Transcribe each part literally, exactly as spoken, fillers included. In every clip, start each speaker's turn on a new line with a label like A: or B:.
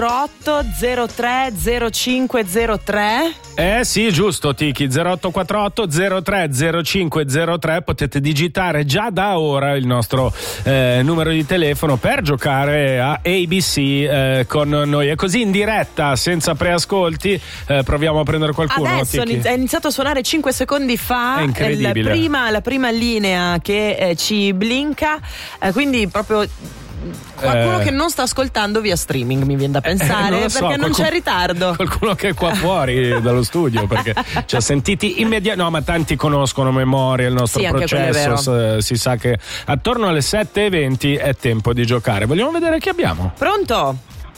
A: otto zero tre zero cinque zero tre.
B: Eh sì, giusto Tiki, zero otto quattro otto zero tre zero cinque zero tre. Potete digitare già da ora il nostro eh, numero di telefono per giocare a A B C eh, con noi. E così in diretta, senza preascolti, eh, proviamo a prendere qualcuno.
A: Adesso
B: Tiki?
A: è iniziato a suonare cinque secondi fa.
B: È incredibile.
A: La prima, la prima linea che eh, ci blinka, eh, quindi proprio qualcuno
B: Eh.
A: che non sta ascoltando via streaming, mi viene da pensare,
B: Eh, non lo
A: perché
B: so,
A: non
B: qualcuno-
A: c'è ritardo.
B: Qualcuno che è qua fuori dallo studio, perché ci ha sentiti immediatamente. No, ma tanti conoscono a memoria il nostro
A: Sì, anche quello è
B: processo.
A: vero.
B: S- si sa che attorno alle sette e venti è tempo di giocare. Vogliamo vedere chi abbiamo?
A: Pronto?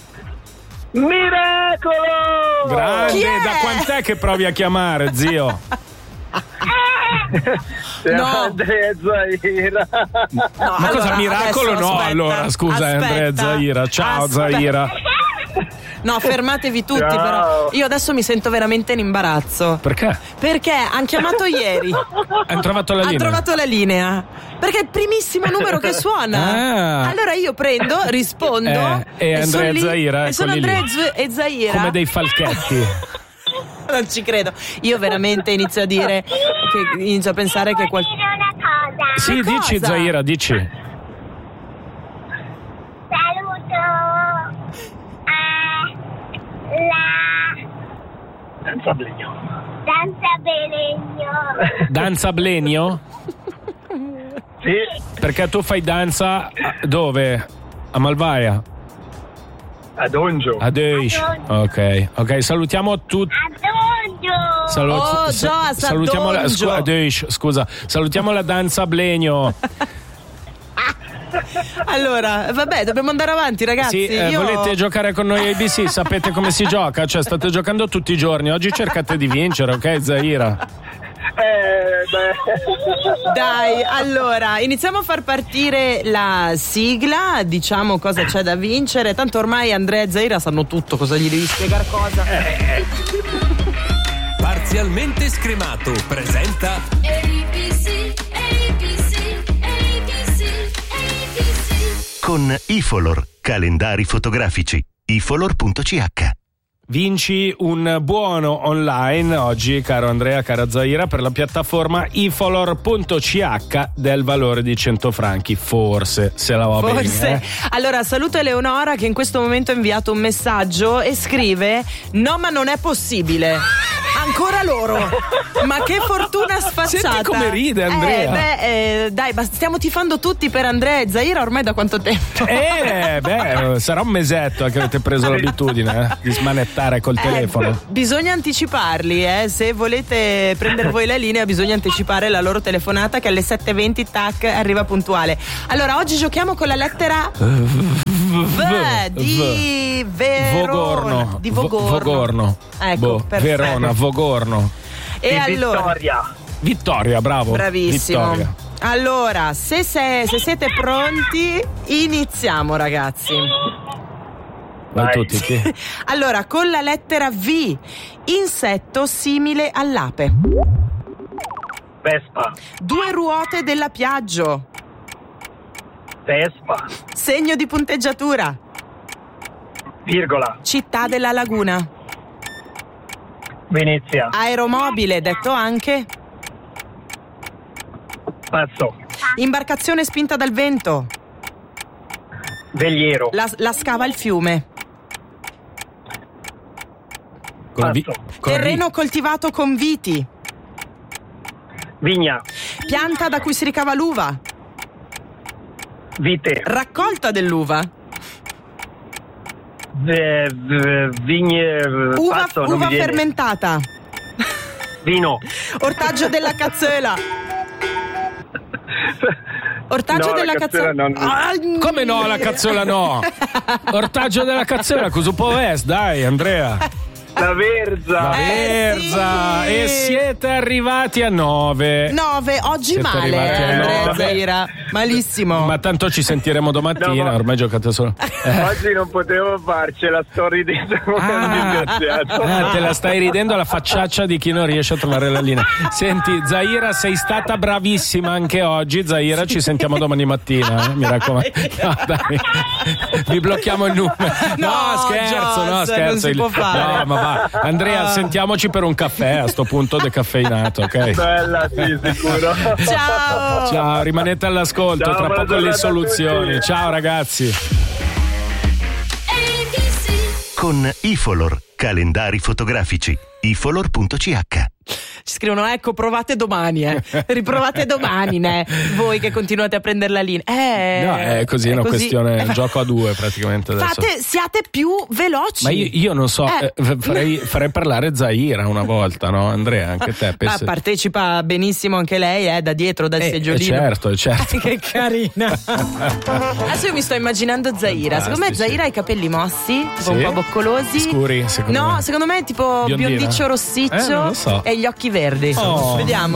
C: Miracolo!
B: Grande,
A: Chi è?
B: da quant'è che provi a chiamare, zio?
A: No.
C: Andrea Zaira.
A: No,
B: Ma
A: allora,
B: cosa, miracolo?
A: adesso
B: No,
A: aspetta,
B: allora scusa,
A: aspetta,
B: Andrea Zaira. Ciao
A: aspetta.
B: Zaira.
A: No, fermatevi tutti,
C: Ciao.
A: però io adesso mi sento veramente in imbarazzo.
B: Perché?
A: Perché hanno chiamato ieri.
B: Hanno trovato la
A: Hanno
B: linea.
A: trovato la linea. Perché è il primissimo numero che suona.
B: Ah.
A: Allora io prendo, rispondo.
B: Eh, e Andrea
A: sono lì-
B: Zaira,
A: E sono
B: eccoli lì.
A: Andrea Z- e Zaira.
B: Come dei falchetti.
A: Non ci credo. Io veramente inizio a dire che inizio a pensare che qualcuno.
D: dire una cosa.
B: Sì,
A: Che
B: dici
A: cosa?
B: Zaira, dici.
D: Saluto a la
C: Senza blegno.
D: Danza Belegno.
B: Danza Blenio?
C: Sì,
B: Perché tu fai danza a- dove? A Malvaia?
C: ad Onggio.
B: Ad Eusch. Ok, ok, salutiamo tutti.
D: Adonjo.
B: Salu-
A: Oh,
B: sa-
A: già,
B: salutiamo la,
A: Sardongio.
B: scu- ad Eusch, scusa, salutiamo la danza Blenio.
A: Allora, vabbè, dobbiamo andare avanti, ragazzi.
B: Sì, eh,
A: Io-
B: volete giocare con noi A B C? Sapete come si gioca? Cioè, state giocando tutti i giorni. Oggi cercate di vincere, ok, Zaira?
C: Eh, beh.
A: Dai, allora, iniziamo a far partire la sigla, diciamo cosa c'è da vincere. Tanto ormai Andrea e Zaira sanno tutto, cosa gli devi spiegare cosa.
E: Parzialmente scremato presenta
F: A B C, A B C, A B C, A B C.
G: Con Ifolor, calendari fotografici. ifolor punto c h.
B: Vinci un buono online oggi, caro Andrea, cara Zaira, per la piattaforma ifolor punto c h del valore di cento franchi. Forse, se la va
A: Forse.
B: bene. eh.
A: Allora, saluto Eleonora che in questo momento ha inviato un messaggio e scrive: no, ma non è possibile. Ancora loro. Ma che fortuna sfacciata.
B: Senti come ride, Andrea.
A: Eh, beh, eh, dai, ma stiamo tifando tutti per Andrea e Zaira ormai da quanto tempo?
B: Eh, beh, sarà un mesetto che avete preso l'abitudine eh, di smanettare col
A: Eh,
B: telefono.
A: bisogna anticiparli, eh. Se volete prendere voi la linea, bisogna anticipare la loro telefonata che alle sette e venti tac arriva puntuale. Allora, oggi giochiamo con la lettera V di Verona.
B: Vogorno.
A: Di
B: Vo-
A: Vogorno.
B: Vogorno.
A: Ecco,
B: Boh,
A: perfetto.
B: Verona, Vogorno.
A: E
C: Di
A: allora,
C: Vittoria.
B: Vittoria, bravo.
A: bravissimo.
B: Vittoria.
A: Allora, se, se, se siete pronti, iniziamo, ragazzi.
B: Vai
C: Vai.
B: tutti, chi?
A: Allora, con la lettera V, insetto simile all'ape.
C: Vespa.
A: Due ruote della Piaggio.
C: Vespa.
A: Segno di punteggiatura.
C: Virgola.
A: Città della Laguna.
C: Venezia.
A: Aeromobile, detto anche.
C: Pazzo.
A: Imbarcazione spinta dal vento.
C: Vegliero.
A: La, la scava il fiume.
B: Con la vi-
C: Pazzo.
B: con la vi-
A: Terreno coltivato con viti.
C: Vigna.
A: Pianta da cui si ricava l'uva.
C: Vite.
A: Raccolta dell'uva.
C: V- v- vigne.
A: Uva,
C: Pazzo, non
A: uva
C: mi viene.
A: fermentata.
C: Vino.
A: Ortaggio della cazzuela. Ortaggio
C: No, la
A: della
C: cazzuela
A: cazzuela.
C: non-
A: Ah,
B: Come no, la cazzola no? Ortaggio della cazzola, cosa può essere? Dai, Andrea.
C: La Verza.
B: La
A: Eh,
B: Verza.
A: sì.
B: E siete arrivati a nove.
A: nove, oggi
B: Siete
A: male,
B: arrivati a
A: Andrea
B: nove.
A: Zaira. Malissimo.
B: Ma tanto ci sentiremo domattina,
C: No, ma-
B: ormai giocate solo. Eh.
C: Oggi non potevo farcela, sto ridendo come un disgraziato.
B: Ah, te la stai ridendo alla facciaccia di chi non riesce a trovare la linea. Senti, Zaira, sei stata bravissima anche oggi. Zaira, ci sentiamo domani mattina, eh, mi raccomando. No, dai. Vi blocchiamo il numero. No,
A: No,
B: scherzo, no,
A: Joss,
B: scherzo.
A: non si
B: Il-
A: può fare.
B: No, ma va. Andrea,
A: Ah.
B: sentiamoci per un caffè a sto punto decaffeinato, ok?
C: Bella, sì, sicuro.
A: Ciao.
B: Ciao, rimanete all'ascolto,
C: Ciao,
B: tra
C: buona
B: poco le
C: giornata a
B: soluzioni.
C: tutti.
B: Ciao ragazzi.
F: A B C.
G: Con Ifolor, calendari fotografici. ifolor punto c h.
A: Ci scrivono, ecco, provate domani, eh. Riprovate domani, ne? Voi che continuate a prendere la linea. Eh,
B: No, è così, è una questione, è un gioco a due praticamente adesso.
A: Fate, siate più veloci.
B: Ma io, io non so,
A: Eh.
B: eh, farei, farei parlare Zaira una volta, no? Andrea, anche te.
A: Ma
B: pensi-
A: partecipa benissimo anche lei, eh, da dietro, dal
B: Eh,
A: seggiolino.
B: eh, certo, eh, certo.
A: Che carina. Adesso io mi sto immaginando Zaira. Secondo me
B: Fantastici.
A: Zaira ha i capelli mossi, tipo
B: Sì?
A: un po' boccolosi.
B: Scuri, secondo
A: no,
B: me.
A: secondo me è tipo
B: Biondina?
A: biondiccio rossiccio
B: Eh, non lo so.
A: e gli occhi verdi.
B: Oh.
A: Vediamo.